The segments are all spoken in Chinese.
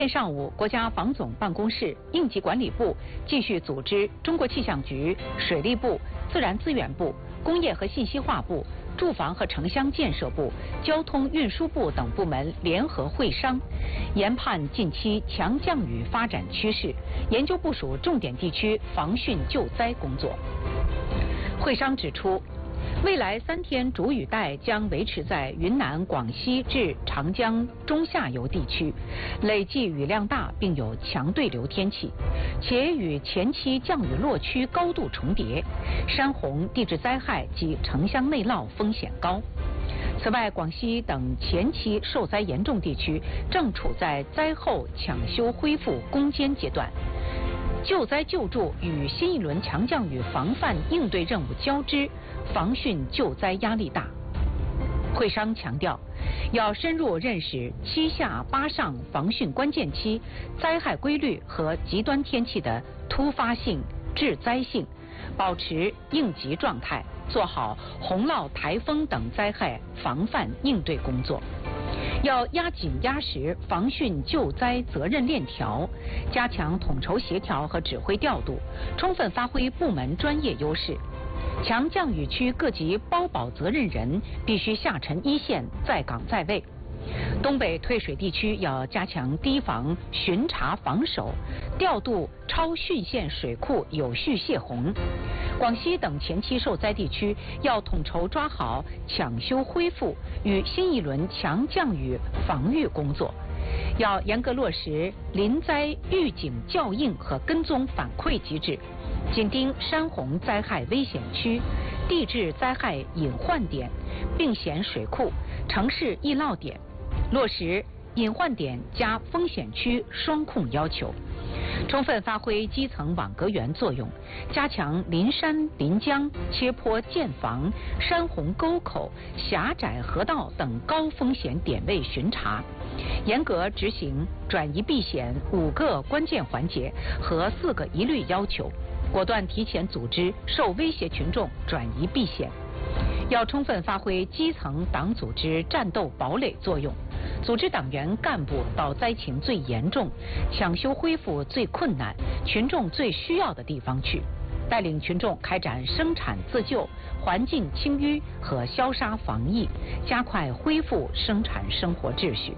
今天上午，国家防总办公室、应急管理部继续组织中国气象局、水利部、自然资源部、工业和信息化部、住房和城乡建设部、交通运输部等部门联合会商，研判近期强降雨发展趋势，研究部署重点地区防汛救灾工作。会商指出，未来3天主雨带将维持在云南、广西至长江中下游地区，累计雨量大，并有强对流天气，且与前期降雨落区高度重叠，山洪、地质灾害及城乡内涝风险高。此外，广西等前期受灾严重地区正处在灾后抢修恢复攻坚阶段，救灾救助与新一轮强降雨防范应对任务交织，防汛救灾压力大。会商强调，要深入认识7下8上防汛关键期灾害规律和极端天气的突发性、致灾性，保持应急状态，做好洪涝、台风等灾害防范应对工作。要压紧压实防汛救灾责任链条，加强统筹协调和指挥调度，充分发挥部门专业优势。强降雨区各级包保责任人必须下沉一线，在岗在位。东北退水地区要加强堤防巡查防守，调度超汛线水库有序泄洪。广西等前期受灾地区要统筹抓好抢修恢复与新一轮强降雨防御工作，要严格落实临灾预警校应和跟踪反馈机制，紧盯山洪灾害危险区、地质灾害隐患点、并险水库、城市易涝点，落实隐患点加风险区双控要求，充分发挥基层网格员作用，加强临山临江、切坡涧防、山洪沟口、狭窄河道等高风险点位巡查，严格执行转移避险5个关键环节和4个一律要求，果断提前组织受威胁群众转移避险。要充分发挥基层党组织战斗堡垒作用，组织党员干部到灾情最严重、抢修恢复最困难、群众最需要的地方去，带领群众开展生产自救、环境清淤和消杀防疫，加快恢复生产生活秩序。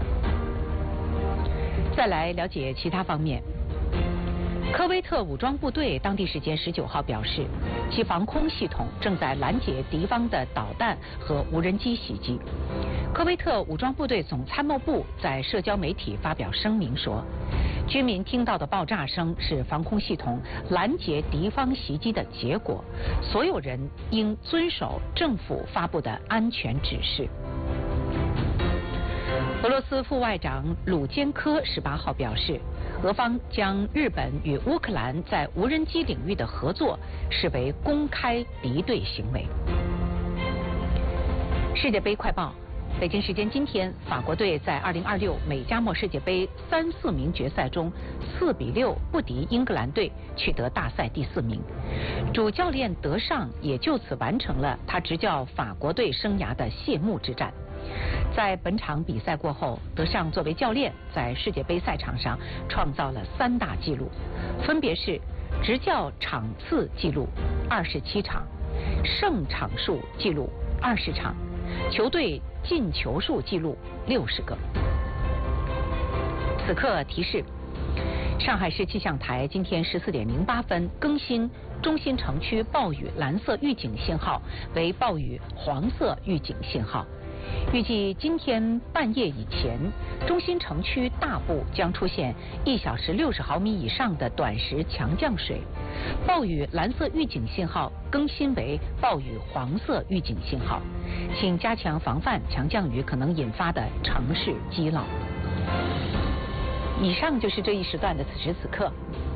再来了解其他方面。科威特武装部队当地时间19号表示，其防空系统正在拦截敌方的导弹和无人机袭击。科威特武装部队总参谋部在社交媒体发表声明说，居民听到的爆炸声是防空系统拦截敌方袭击的结果，所有人应遵守政府发布的安全指示。俄罗斯副外长鲁坚科18号表示，俄方将日本与乌克兰在无人机领域的合作视为公开敌对行为。世界杯快报，北京时间今天，法国队在2026美加墨世界杯3、4名决赛中4比6不敌英格兰队，取得大赛第4名。主教练德尚也就此完成了他执教法国队生涯的谢幕之战。在本场比赛过后，德尚作为教练在世界杯赛场上创造了3大纪录，分别是执教场次纪录27场、胜场数纪录20场、球队进球数纪录60个。此刻提示：上海市气象台今天14点08分更新中心城区暴雨蓝色预警信号为暴雨黄色预警信号。预计今天半夜以前，中心城区大部将出现1小时60毫米以上的短时强降水，暴雨蓝色预警信号更新为暴雨黄色预警信号，请加强防范强降雨可能引发的城市积涝。以上就是这一时段的此时此刻。